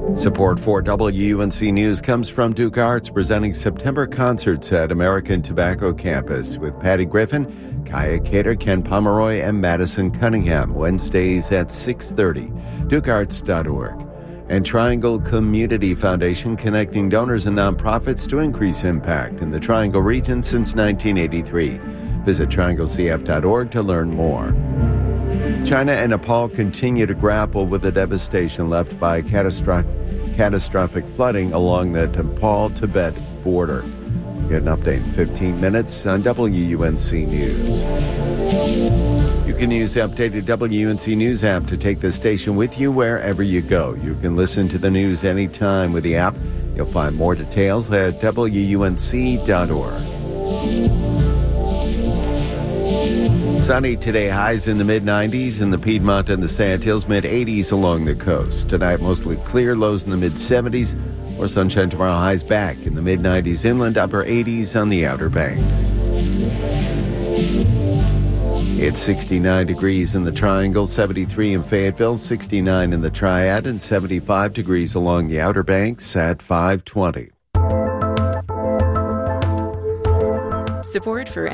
Support for WUNC News comes from Duke Arts, presenting September concerts at American Tobacco Campus with Patty Griffin, Kaya Cater, Ken Pomeroy, and Madison Cunningham, Wednesdays at 6:30. DukeArts.org. And Triangle Community Foundation, connecting donors and nonprofits to increase impact in the Triangle region since 1983. Visit trianglecf.org to learn more. China and Nepal continue to grapple with the devastation left by catastrophic flooding along the Nepal-Tibet border. We'll get an update in 15 minutes on WUNC News. You can use the updated WUNC News app to take the station with you wherever you go. You can listen to the news anytime with the app. You'll find more details at WUNC.org. Sunny today, highs in the mid-90s in the Piedmont and the Sandhills, mid-80s along the coast. Tonight, mostly clear, lows in the mid-70s. More sunshine tomorrow, highs back in the mid-90s inland, upper 80s on the Outer Banks. It's 69 degrees in the Triangle, 73 in Fayetteville, 69 in the Triad, and 75 degrees along the Outer Banks at 5:20. Support for